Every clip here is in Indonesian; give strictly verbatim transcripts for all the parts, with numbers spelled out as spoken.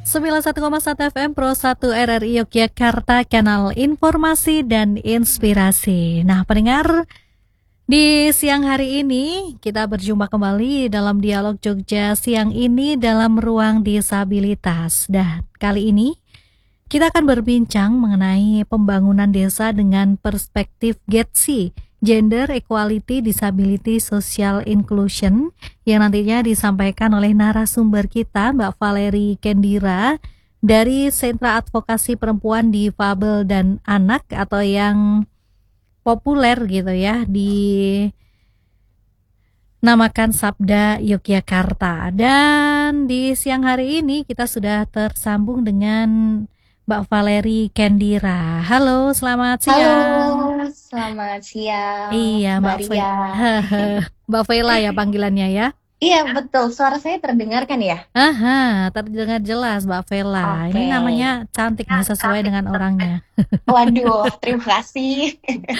sembilan puluh satu koma satu F M Pro satu R R I Yogyakarta, kanal informasi dan inspirasi. Nah, pendengar, di siang hari ini kita berjumpa kembali dalam Dialog Jogja siang ini dalam ruang disabilitas. Dan kali ini kita akan berbincang mengenai pembangunan desa dengan perspektif G E D S I, Gender Equality Disability Social Inclusion, yang nantinya disampaikan oleh narasumber kita, Mbak Valerie Kendira dari Sentra Advokasi Perempuan Difabel dan Anak, atau yang populer gitu ya dinamakan Sabda Yogyakarta. Dan di siang hari ini kita sudah tersambung dengan Mbak Valerie Kendira. Halo, selamat siang. Halo, selamat siang, Iya, Mbak Mbak Ve Ria. Mbak Vela ya panggilannya ya. Iya, betul. Suara saya terdengar kan ya? Aha, terdengar jelas Mbak Vela. Ini Oke. namanya cantik nih, sesuai dengan orangnya. Waduh, terima kasih.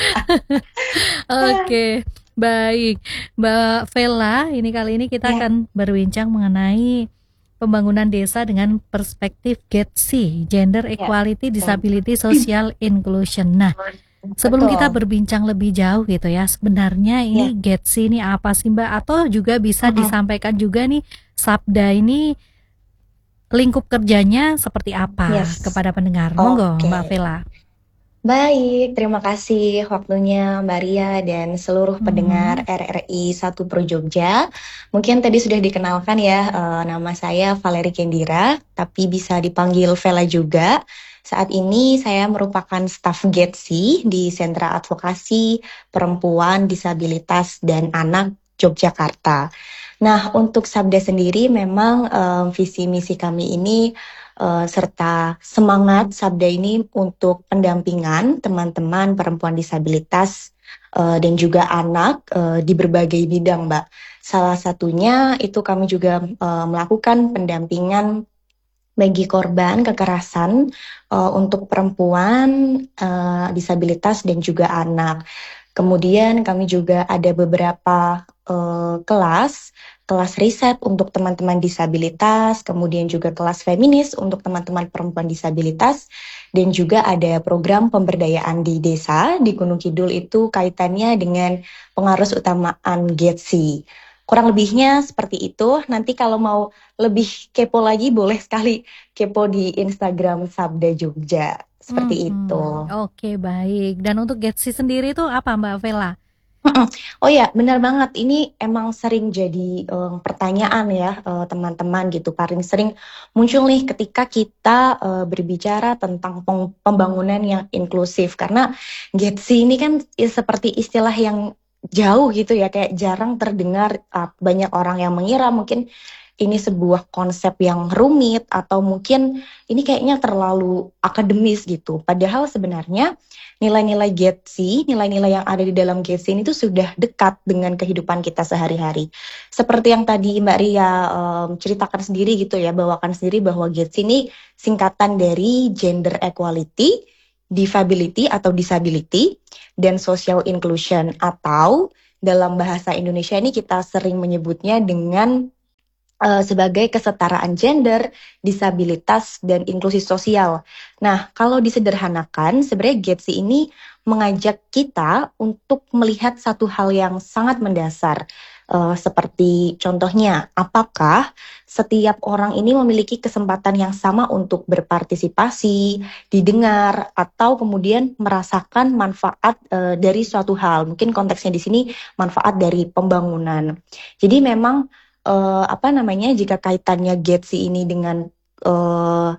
Oke, baik. Mbak Vela, ini kali ini kita Ya, akan berbincang mengenai pembangunan desa dengan perspektif G E D S I, Gender ya, Equality betul. Disability Social Inclusion. Nah, sebelum kita Betul. berbincang lebih jauh gitu ya, sebenarnya Ya. ini G E D S I ini apa sih Mbak? Atau juga bisa Mm-mm. disampaikan juga nih, Sabda ini lingkup kerjanya seperti apa Yes. kepada pendengar? Monggo Mbak Oke. Vela. Baik, terima kasih waktunya Mbak Ria dan seluruh pendengar Mhm. R R I satu Pro Jogja. Mungkin tadi sudah dikenalkan ya, eh, nama saya Valerie Kendira, tapi bisa dipanggil Vela juga. Saat ini saya merupakan staf G E D S I di Sentra Advokasi Perempuan, Disabilitas, dan Anak Yogyakarta. Nah, untuk Sabda sendiri memang eh, visi misi kami ini eh, serta semangat Sabda ini untuk pendampingan teman-teman perempuan disabilitas eh, dan juga anak eh, di berbagai bidang, Mbak. Salah satunya itu kami juga eh, melakukan pendampingan bagi korban kekerasan eh, untuk perempuan eh, disabilitas dan juga anak. Kemudian kami juga ada beberapa eh, kelas, kelas riset untuk teman-teman disabilitas, kemudian juga kelas feminis untuk teman-teman perempuan disabilitas, dan juga ada program pemberdayaan di desa di Gunung Kidul itu kaitannya dengan pengarus utamaan G E D S I. Kurang lebihnya seperti itu. Nanti kalau mau lebih kepo lagi boleh sekali kepo di Instagram Sabda Jogja. Seperti itu. Mhm. Oke, baik. Dan untuk G E D S I sendiri itu apa Mbak Vela? Mm-mm. Oh ya, benar banget. Ini emang sering jadi em, pertanyaan ya, eh, teman-teman gitu. Paling sering muncul nih ketika kita eh, berbicara tentang peng- pembangunan yang inklusif. Karena G E D S I ini kan i- seperti istilah yang jauh gitu ya, kayak jarang terdengar. Uh, banyak orang yang mengira mungkin ini sebuah konsep yang rumit atau mungkin ini kayaknya terlalu akademis gitu. Padahal sebenarnya nilai-nilai G E D S I, nilai-nilai yang ada di dalam G E D S I ini tuh sudah dekat dengan kehidupan kita sehari-hari. Seperti yang tadi Mbak Ria em, ceritakan sendiri gitu ya, bawakan sendiri bahwa G E D S I ini singkatan dari Gender Equality, Disability atau Disability, dan Social Inclusion, atau dalam bahasa Indonesia ini kita sering menyebutnya dengan eh, sebagai kesetaraan gender, disabilitas, dan inklusi sosial. Nah, kalau disederhanakan, sebenarnya G E D S I ini mengajak kita untuk melihat satu hal yang sangat mendasar. Eh, seperti contohnya, apakah setiap orang ini memiliki kesempatan yang sama untuk berpartisipasi, didengar, atau kemudian merasakan manfaat eh, dari suatu hal. Mungkin konteksnya di sini manfaat dari pembangunan. Jadi memang eh, apa namanya, jika kaitannya G E D S I ini dengan eh,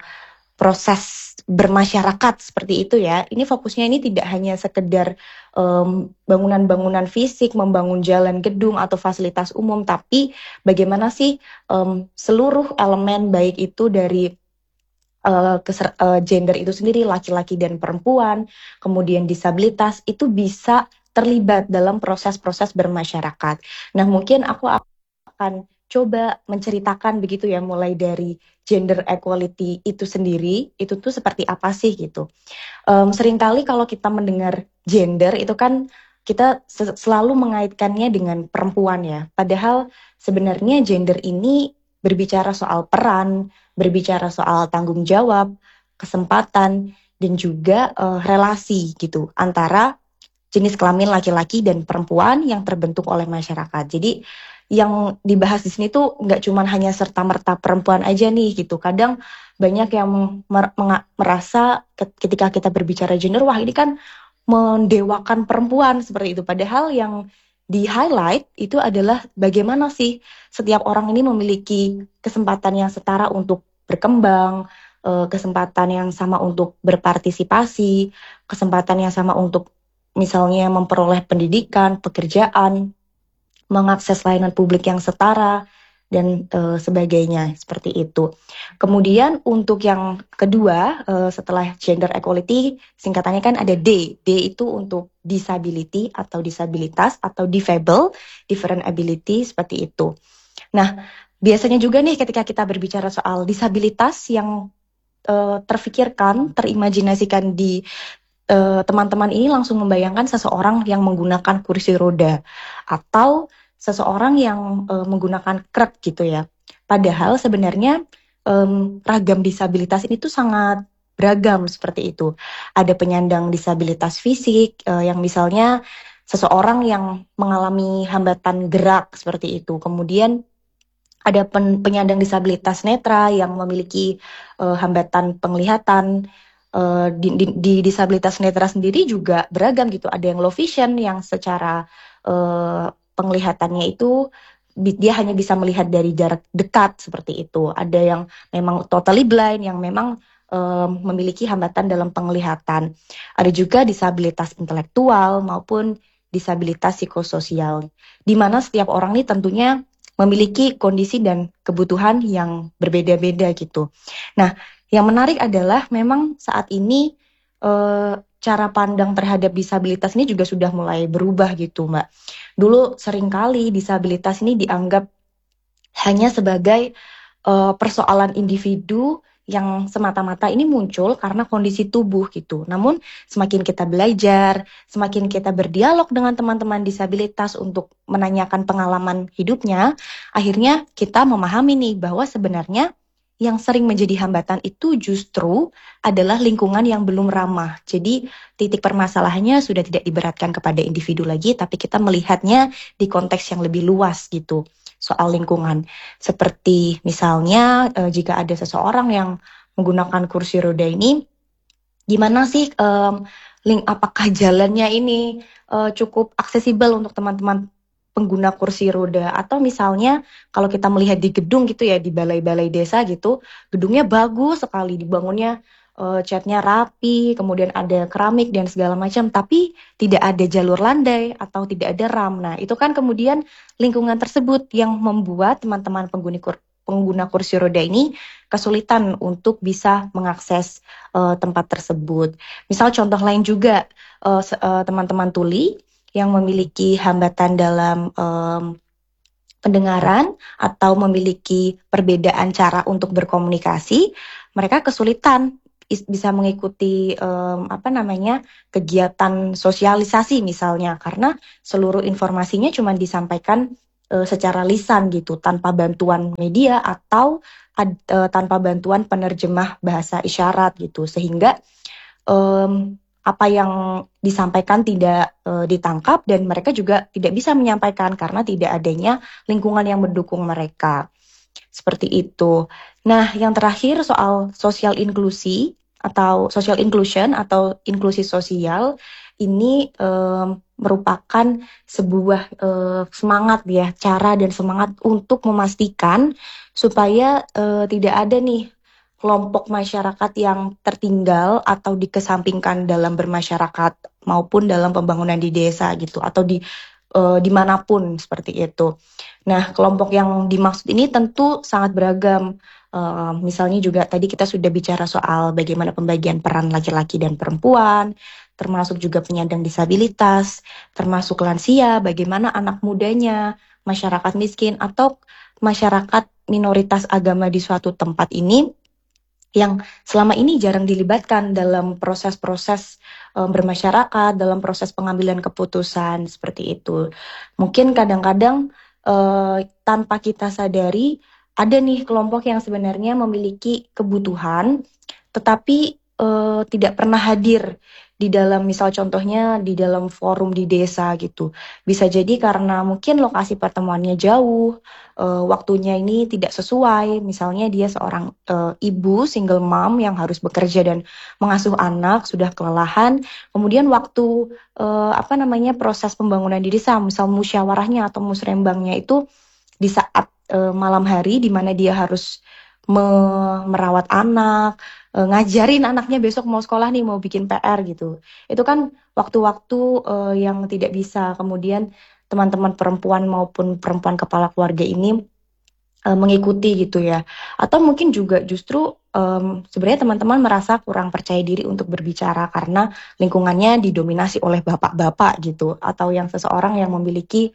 proses bermasyarakat seperti itu ya, ini fokusnya ini tidak hanya sekedar em, bangunan-bangunan fisik, membangun jalan, gedung atau fasilitas umum, tapi bagaimana sih em, seluruh elemen baik itu dari eh, keser- eh, gender itu sendiri, laki-laki dan perempuan, kemudian disabilitas itu bisa terlibat dalam proses-proses bermasyarakat. Nah, mungkin aku akan coba menceritakan begitu ya, mulai dari gender equality itu sendiri, itu tuh seperti apa sih gitu. Em, seringkali kalau kita mendengar gender itu kan kita se- selalu mengaitkannya dengan perempuan ya. Padahal sebenarnya gender ini berbicara soal peran, berbicara soal tanggung jawab, kesempatan, dan juga uh, relasi gitu antara jenis kelamin laki-laki dan perempuan yang terbentuk oleh masyarakat. Jadi yang dibahas di sini tuh nggak cuma hanya serta-merta perempuan aja nih gitu. Kadang banyak yang mer- merasa ketika kita berbicara gender, wah ini kan mendewakan perempuan seperti itu. Padahal yang di highlight itu adalah bagaimana sih setiap orang ini memiliki kesempatan yang setara untuk berkembang, kesempatan yang sama untuk berpartisipasi, kesempatan yang sama untuk misalnya memperoleh pendidikan, pekerjaan, mengakses layanan publik yang setara, dan uh, sebagainya, seperti itu. Kemudian untuk yang kedua, uh, setelah gender equality, singkatannya kan ada D. D itu untuk disability atau disabilitas atau difable, different ability, seperti itu. Nah, biasanya juga nih ketika kita berbicara soal disabilitas yang uh, terfikirkan, terimajinasikan di uh, teman-teman ini langsung membayangkan seseorang yang menggunakan kursi roda atau seseorang yang uh, menggunakan krek gitu ya. Padahal sebenarnya um, ragam disabilitas ini tuh sangat beragam seperti itu. Ada penyandang disabilitas fisik uh, yang misalnya seseorang yang mengalami hambatan gerak seperti itu. Kemudian ada pen, penyandang disabilitas netra yang memiliki uh, hambatan penglihatan. Uh, di, di, di disabilitas netra sendiri juga beragam gitu. Ada yang low vision yang secara uh, penglihatannya itu dia hanya bisa melihat dari jarak dekat seperti itu. Ada yang memang totally blind yang memang um, memiliki hambatan dalam penglihatan. Ada juga disabilitas intelektual maupun disabilitas psikososial. Di mana setiap orang ini tentunya memiliki kondisi dan kebutuhan yang berbeda-beda gitu. Nah, yang menarik adalah memang saat ini uh, cara pandang terhadap disabilitas ini juga sudah mulai berubah gitu, Mbak. Dulu seringkali disabilitas ini dianggap hanya sebagai uh, persoalan individu yang semata-mata ini muncul karena kondisi tubuh gitu. Namun semakin kita belajar, semakin kita berdialog dengan teman-teman disabilitas untuk menanyakan pengalaman hidupnya, akhirnya kita memahami nih bahwa sebenarnya yang sering menjadi hambatan itu justru adalah lingkungan yang belum ramah. Jadi titik permasalahannya sudah tidak diberatkan kepada individu lagi, tapi kita melihatnya di konteks yang lebih luas gitu, soal lingkungan. Seperti misalnya eh, jika ada seseorang yang menggunakan kursi roda ini, gimana sih um, link apakah jalannya ini uh, cukup aksesibel untuk teman-teman pengguna kursi roda, atau misalnya kalau kita melihat di gedung gitu ya, di balai-balai desa gitu, gedungnya bagus sekali, dibangunnya uh, catnya rapi, kemudian ada keramik dan segala macam, tapi tidak ada jalur landai atau tidak ada ram. Nah, itu kan kemudian lingkungan tersebut yang membuat teman-teman pengguna kur- pengguna kursi roda ini kesulitan untuk bisa mengakses uh, tempat tersebut. Misal contoh lain juga, uh, uh, teman-teman tuli yang memiliki hambatan dalam um, pendengaran atau memiliki perbedaan cara untuk berkomunikasi, mereka kesulitan bisa mengikuti um, apa namanya kegiatan sosialisasi misalnya, karena seluruh informasinya cuma disampaikan uh, secara lisan gitu, tanpa bantuan media atau ad, uh, tanpa bantuan penerjemah bahasa isyarat gitu, sehingga um, apa yang disampaikan tidak uh, ditangkap dan mereka juga tidak bisa menyampaikan karena tidak adanya lingkungan yang mendukung mereka. Seperti itu. Nah, yang terakhir soal sosial inklusi atau social inclusion atau inklusi sosial ini um, merupakan sebuah uh, semangat ya, cara dan semangat untuk memastikan supaya uh, tidak ada nih kelompok masyarakat yang tertinggal atau dikesampingkan dalam bermasyarakat maupun dalam pembangunan di desa gitu, atau di uh, dimanapun seperti itu. Nah, kelompok yang dimaksud ini tentu sangat beragam. Uh, misalnya juga tadi kita sudah bicara soal bagaimana pembagian peran laki-laki dan perempuan, termasuk juga penyandang disabilitas, termasuk lansia, bagaimana anak mudanya, masyarakat miskin, atau masyarakat minoritas agama di suatu tempat ini yang selama ini jarang dilibatkan dalam proses-proses um, bermasyarakat, dalam proses pengambilan keputusan seperti itu. Mungkin kadang-kadang uh, tanpa kita sadari ada nih kelompok yang sebenarnya memiliki kebutuhan, tetapi eh, tidak pernah hadir di dalam, misal contohnya di dalam forum di desa gitu. Bisa jadi karena mungkin lokasi pertemuannya jauh, eh, waktunya ini tidak sesuai. Misalnya dia seorang eh, ibu single mom yang harus bekerja dan mengasuh anak, sudah kelelahan. Kemudian waktu eh, apa namanya proses pembangunan di desa, misal musyawarahnya atau musrembangnya itu di saat eh, malam hari di mana dia harus me- merawat anak, eh, ngajarin anaknya besok mau sekolah nih, mau bikin P R gitu. Itu kan waktu-waktu eh, yang tidak bisa kemudian teman-teman perempuan maupun perempuan kepala keluarga ini eh, mengikuti gitu ya. Atau mungkin juga justru em, sebenarnya teman-teman merasa kurang percaya diri untuk berbicara karena lingkungannya didominasi oleh bapak-bapak gitu, atau yang seseorang yang memiliki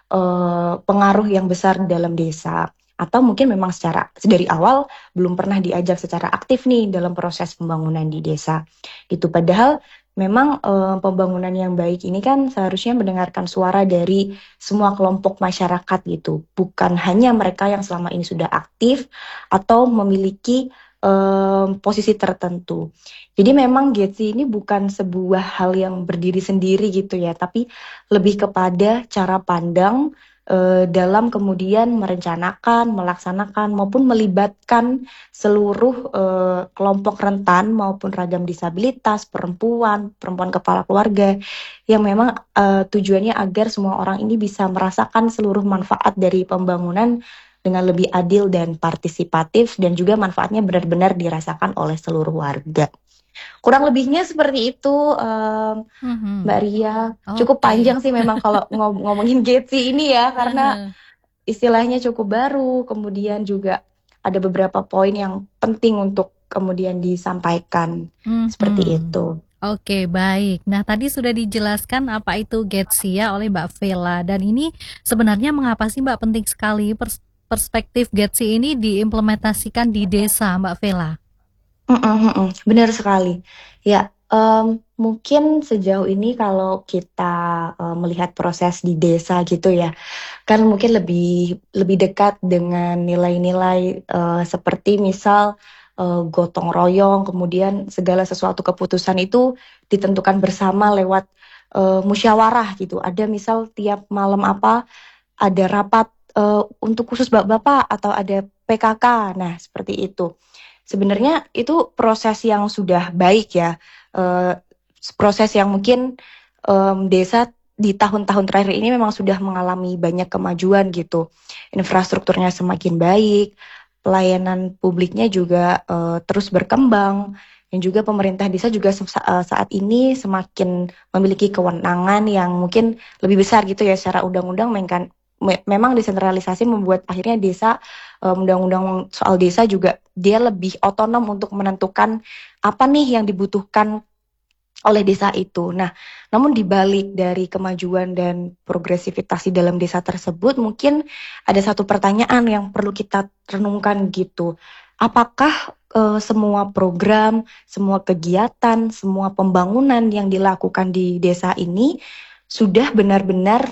eh, pengaruh yang besar dalam desa, atau mungkin memang secara dari awal belum pernah diajak secara aktif nih dalam proses pembangunan di desa gitu. Padahal memang eh, pembangunan yang baik ini kan seharusnya mendengarkan suara dari semua kelompok masyarakat gitu, bukan hanya mereka yang selama ini sudah aktif atau memiliki eh, posisi tertentu. Jadi memang Getsi ini bukan sebuah hal yang berdiri sendiri gitu ya, tapi lebih kepada cara pandang eh, dalam kemudian merencanakan, melaksanakan maupun melibatkan seluruh eh, kelompok rentan maupun ragam disabilitas, perempuan, perempuan kepala keluarga yang memang eh, tujuannya agar semua orang ini bisa merasakan seluruh manfaat dari pembangunan dengan lebih adil dan partisipatif, dan juga manfaatnya benar-benar dirasakan oleh seluruh warga. Kurang lebihnya seperti itu, em, Mhm. Mbak Ria. Cukup Oke. panjang sih memang kalau ngom- ngomongin Getsi ini ya, karena istilahnya cukup baru, kemudian juga ada beberapa poin yang penting untuk kemudian disampaikan. Seperti Mhm. itu. Oke, baik. Nah, tadi sudah dijelaskan apa itu Getsia oleh Mbak Vela, dan ini sebenarnya mengapa sih Mbak penting sekali pers- perspektif Getsi ini diimplementasikan di desa, Mbak Vela? Mm-mm, mm-mm. Benar sekali. Ya, em, mungkin sejauh ini kalau kita eh, melihat proses di desa gitu ya, kan mungkin lebih lebih dekat dengan nilai-nilai eh, seperti misal eh, gotong royong, kemudian segala sesuatu keputusan itu ditentukan bersama lewat eh, musyawarah gitu. Ada misal tiap malam apa ada rapat eh, untuk khusus bapak-bapak atau ada P K K. Nah, seperti itu. Sebenarnya itu proses yang sudah baik ya, eh, proses yang mungkin em, desa di tahun-tahun terakhir ini memang sudah mengalami banyak kemajuan gitu. Infrastrukturnya semakin baik, pelayanan publiknya juga eh, terus berkembang, dan juga pemerintah desa juga se- eh, saat ini semakin memiliki kewenangan yang mungkin lebih besar gitu ya secara undang-undang. Mengan- me- memang desentralisasi membuat akhirnya desa, eh, undang-undang soal desa juga dia lebih otonom untuk menentukan apa nih yang dibutuhkan oleh desa itu. Nah, namun di balik dari kemajuan dan progresivitas di dalam desa tersebut, mungkin ada satu pertanyaan yang perlu kita renungkan gitu. Apakah eh, semua program, semua kegiatan, semua pembangunan yang dilakukan di desa ini sudah benar-benar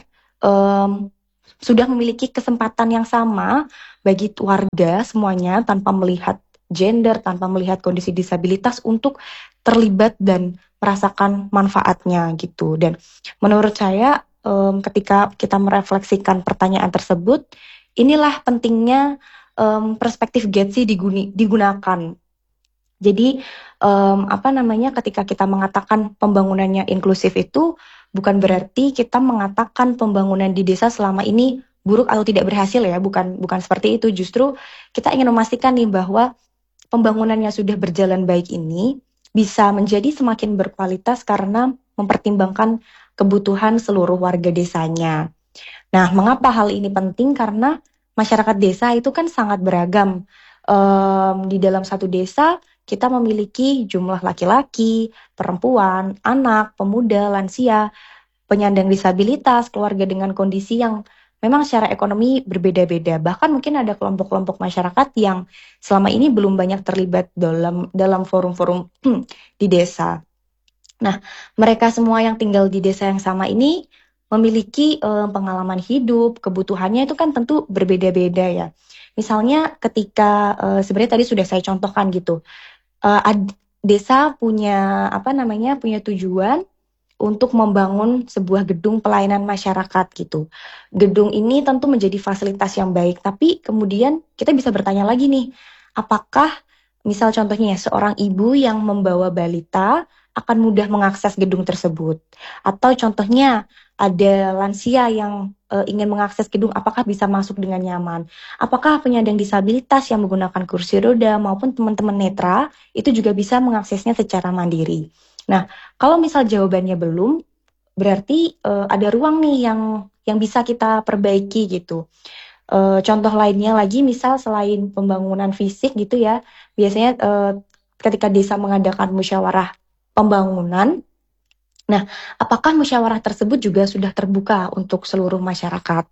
em, sudah memiliki kesempatan yang sama bagi warga semuanya, tanpa melihat gender, tanpa melihat kondisi disabilitas, untuk terlibat dan merasakan manfaatnya gitu. Dan menurut saya em, ketika kita merefleksikan pertanyaan tersebut, inilah pentingnya em, perspektif Getsi diguni- digunakan. Jadi em, apa namanya, ketika kita mengatakan pembangunannya inklusif itu bukan berarti kita mengatakan pembangunan di desa selama ini buruk atau tidak berhasil ya, bukan bukan seperti itu. Justru kita ingin memastikan nih bahwa pembangunan yang sudah berjalan baik ini bisa menjadi semakin berkualitas karena mempertimbangkan kebutuhan seluruh warga desanya. Nah, mengapa hal ini penting? Karena masyarakat desa itu kan sangat beragam. Em, di dalam satu desa, kita memiliki jumlah laki-laki, perempuan, anak, pemuda, lansia, penyandang disabilitas, keluarga dengan kondisi yang memang secara ekonomi berbeda-beda. Bahkan mungkin ada kelompok-kelompok masyarakat yang selama ini belum banyak terlibat dalam dalam forum-forum di desa. Nah, mereka semua yang tinggal di desa yang sama ini memiliki uh, pengalaman hidup, kebutuhannya itu kan tentu berbeda-beda ya. Misalnya ketika uh, sebenarnya tadi sudah saya contohkan gitu, uh, ad, desa punya apa namanya punya tujuan untuk membangun sebuah gedung pelayanan masyarakat gitu. Gedung ini tentu menjadi fasilitas yang baik, tapi kemudian kita bisa bertanya lagi nih, apakah misal contohnya ya, seorang ibu yang membawa balita akan mudah mengakses gedung tersebut? Atau contohnya ada lansia yang e, ingin mengakses gedung, apakah bisa masuk dengan nyaman? Apakah penyandang disabilitas yang menggunakan kursi roda maupun teman-teman netra itu juga bisa mengaksesnya secara mandiri? Nah, kalau misal jawabannya belum, berarti uh, ada ruang nih yang yang bisa kita perbaiki gitu. Uh, contoh lainnya lagi, misal selain pembangunan fisik gitu ya, biasanya uh, ketika desa mengadakan musyawarah pembangunan, nah, apakah musyawarah tersebut juga sudah terbuka untuk seluruh masyarakat?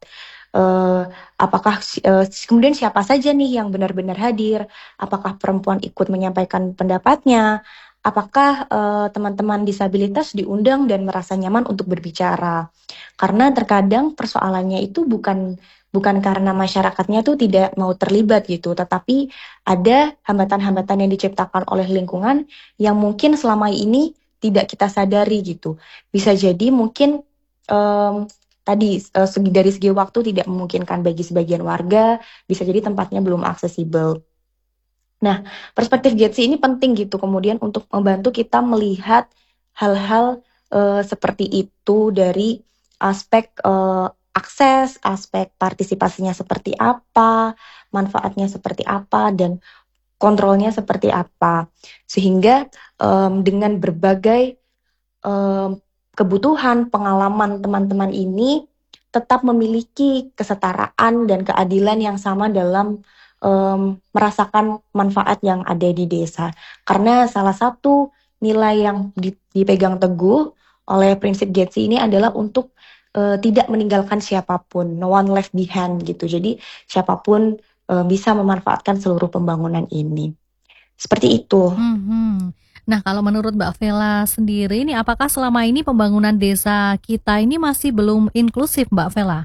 Uh, apakah uh, kemudian siapa saja nih yang benar-benar hadir? Apakah perempuan ikut menyampaikan pendapatnya? Apakah uh, teman-teman disabilitas diundang dan merasa nyaman untuk berbicara? Karena terkadang persoalannya itu bukan bukan karena masyarakatnya tuh tidak mau terlibat gitu, tetapi ada hambatan-hambatan yang diciptakan oleh lingkungan yang mungkin selama ini tidak kita sadari gitu. Bisa jadi mungkin um, tadi uh, segi dari segi waktu tidak memungkinkan bagi sebagian warga, bisa jadi tempatnya belum aksesibel. Nah, perspektif Getsi ini penting gitu kemudian untuk membantu kita melihat hal-hal uh, seperti itu dari aspek uh, akses, aspek partisipasinya seperti apa, manfaatnya seperti apa, dan kontrolnya seperti apa. Sehingga um, dengan berbagai um, kebutuhan, pengalaman teman-teman ini tetap memiliki kesetaraan dan keadilan yang sama dalam um, merasakan manfaat yang ada di desa. Karena salah satu nilai yang dipegang teguh oleh prinsip Getsi ini adalah untuk uh, tidak meninggalkan siapapun, no one left behind gitu. Jadi siapapun uh, bisa memanfaatkan seluruh pembangunan ini. Seperti itu. Hmm. Nah, kalau menurut Mbak Vela sendiri, ini apakah selama ini pembangunan desa kita ini masih belum inklusif, Mbak Vela?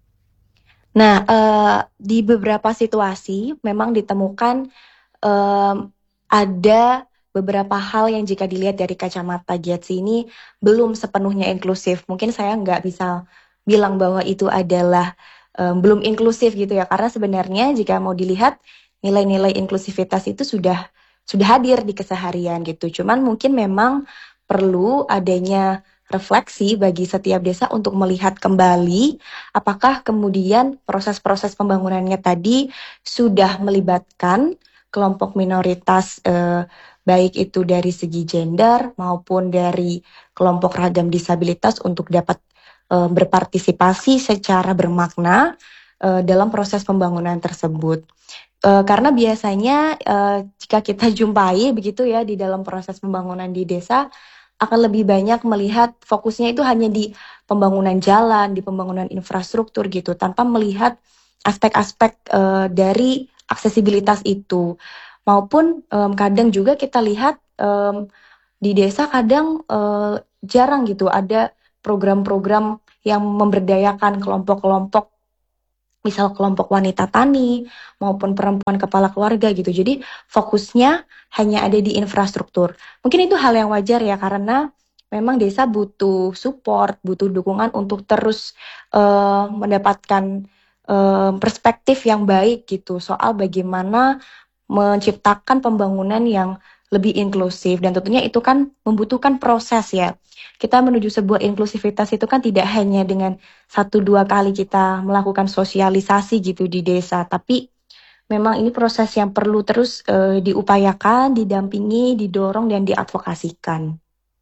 Nah, uh, di beberapa situasi memang ditemukan um, ada beberapa hal yang jika dilihat dari kacamata Getsi ini belum sepenuhnya inklusif. Mungkin saya nggak bisa bilang bahwa itu adalah um, belum inklusif gitu ya, karena sebenarnya jika mau dilihat nilai-nilai inklusivitas itu sudah sudah hadir di keseharian gitu. Cuman mungkin memang perlu adanya refleksi bagi setiap desa untuk melihat kembali apakah kemudian proses-proses pembangunannya tadi sudah melibatkan kelompok minoritas eh, baik itu dari segi gender maupun dari kelompok ragam disabilitas untuk dapat eh, berpartisipasi secara bermakna eh, dalam proses pembangunan tersebut. Uh, karena biasanya uh, jika kita jumpai begitu ya di dalam proses pembangunan di desa akan lebih banyak melihat fokusnya itu hanya di pembangunan jalan, di pembangunan infrastruktur gitu, tanpa melihat aspek-aspek uh, dari aksesibilitas itu. Maupun um, kadang juga kita lihat um, di desa kadang uh, jarang gitu ada program-program yang memberdayakan kelompok-kelompok, misal kelompok wanita tani maupun perempuan kepala keluarga gitu. Jadi fokusnya hanya ada di infrastruktur. Mungkin itu hal yang wajar ya, karena memang desa butuh support, butuh dukungan untuk terus uh, mendapatkan uh, perspektif yang baik gitu soal bagaimana menciptakan pembangunan yang lebih inklusif, dan tentunya itu kan membutuhkan proses ya. Kita menuju sebuah inklusivitas itu kan tidak hanya dengan satu dua kali kita melakukan sosialisasi gitu di desa, tapi memang ini proses yang perlu terus uh, diupayakan, didampingi, didorong dan diadvokasikan.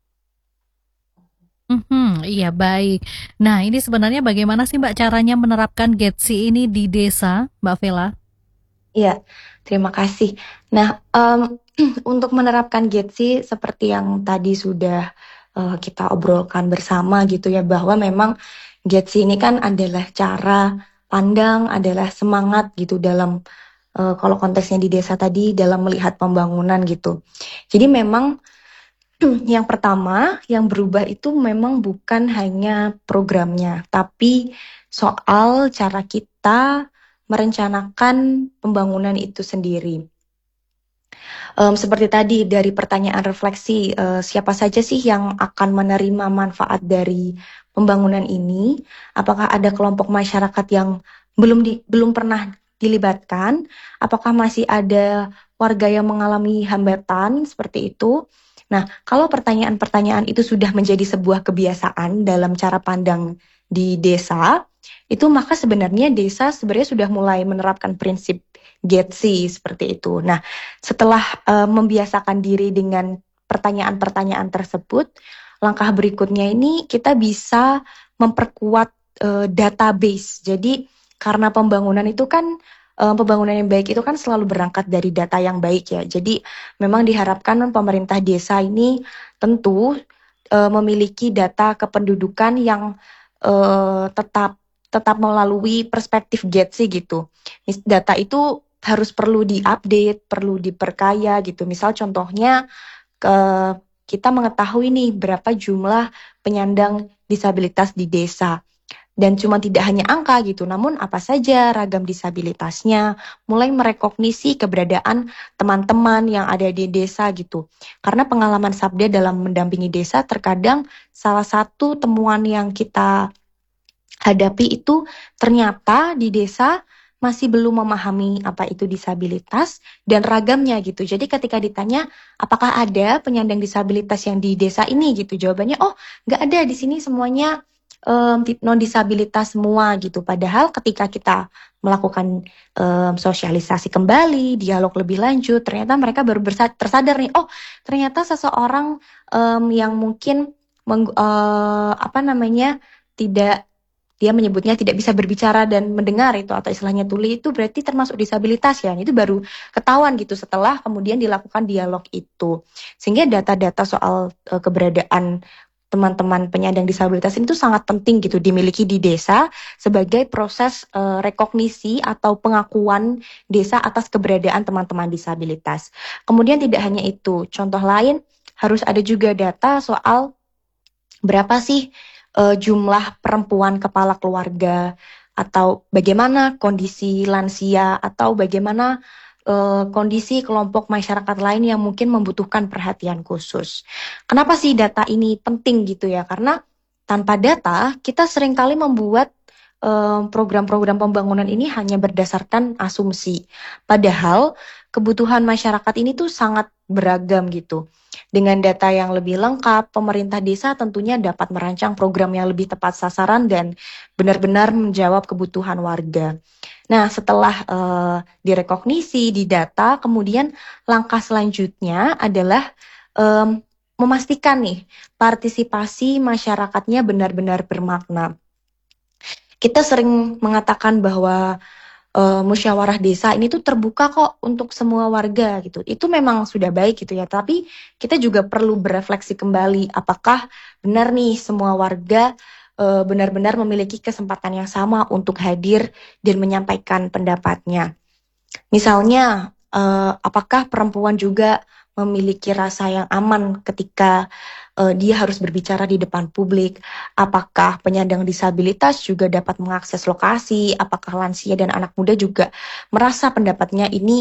Hmm, iya baik. Nah, ini sebenarnya bagaimana sih Mbak caranya menerapkan Getsi ini di desa, Mbak Vela? Iya, terima kasih. Nah, um, untuk menerapkan Getsi seperti yang tadi sudah uh, kita obrolkan bersama gitu ya, bahwa memang Getsi ini kan adalah cara pandang, adalah semangat gitu dalam uh, kalau konteksnya di desa tadi dalam melihat pembangunan gitu. Jadi memang Yang pertama, yang berubah itu memang bukan hanya programnya, tapi soal cara kita merencanakan pembangunan itu sendiri. Um, seperti tadi dari pertanyaan refleksi, uh, siapa saja sih yang akan menerima manfaat dari pembangunan ini? Apakah ada kelompok masyarakat yang belum di, belum pernah dilibatkan? Apakah masih ada warga yang mengalami hambatan seperti itu? Nah, kalau pertanyaan-pertanyaan itu sudah menjadi sebuah kebiasaan dalam cara pandang di desa, itu maka sebenarnya desa sebenarnya sudah mulai menerapkan prinsip Getsi seperti itu. Nah, setelah uh, membiasakan diri dengan pertanyaan-pertanyaan tersebut, langkah berikutnya ini kita bisa memperkuat uh, database. Jadi karena pembangunan itu kan uh, pembangunan yang baik itu kan selalu berangkat dari data yang baik ya. Jadi memang diharapkan pemerintah desa ini tentu uh, memiliki data kependudukan yang uh, tetap tetap melalui perspektif Getsi gitu. Data itu harus perlu diupdate, perlu diperkaya gitu. Misal contohnya ke kita mengetahui nih berapa jumlah penyandang disabilitas di desa. Dan cuma tidak hanya angka gitu, namun apa saja ragam disabilitasnya, mulai merekognisi keberadaan teman-teman yang ada di desa gitu. Karena pengalaman Sabda dalam mendampingi desa terkadang salah satu temuan yang kita hadapi itu ternyata di desa masih belum memahami apa itu disabilitas dan ragamnya gitu. Jadi ketika ditanya apakah ada penyandang disabilitas yang di desa ini gitu, jawabannya oh nggak ada, di sini semuanya um, non disabilitas semua gitu. Padahal ketika kita melakukan um, sosialisasi kembali, dialog lebih lanjut, ternyata mereka baru bersa- tersadar nih, oh ternyata seseorang um, yang mungkin meng, uh, apa namanya tidak dia menyebutnya tidak bisa berbicara dan mendengar itu atau istilahnya tuli itu berarti termasuk disabilitas ya. Itu baru ketahuan gitu setelah kemudian dilakukan dialog itu. Sehingga data-data soal uh, keberadaan teman-teman penyandang disabilitas ini tuh sangat penting gitu dimiliki di desa sebagai proses uh, rekognisi atau pengakuan desa atas keberadaan teman-teman disabilitas. Kemudian tidak hanya itu, contoh lain harus ada juga data soal berapa sih uh, jumlah perempuan kepala keluarga atau bagaimana kondisi lansia atau bagaimana uh, kondisi kelompok masyarakat lain yang mungkin membutuhkan perhatian khusus. Kenapa sih data ini penting gitu ya? Karena tanpa data kita seringkali membuat um, program-program pembangunan ini hanya berdasarkan asumsi. Padahal kebutuhan masyarakat ini tuh sangat beragam gitu. Dengan data yang lebih lengkap, pemerintah desa tentunya dapat merancang program yang lebih tepat sasaran dan benar-benar menjawab kebutuhan warga. Nah, setelah uh, direkognisi di data, kemudian langkah selanjutnya adalah um, memastikan nih partisipasi masyarakatnya benar-benar bermakna. Kita sering mengatakan bahwa uh, musyawarah desa ini tuh terbuka kok untuk semua warga gitu. Itu memang sudah baik gitu ya, tapi kita juga perlu berefleksi kembali apakah benar nih semua warga uh, benar-benar memiliki kesempatan yang sama untuk hadir dan menyampaikan pendapatnya. Misalnya, uh, apakah perempuan juga memiliki rasa yang aman ketika uh, dia harus berbicara di depan publik? Apakah penyandang disabilitas juga dapat mengakses lokasi? Apakah lansia dan anak muda juga merasa pendapatnya ini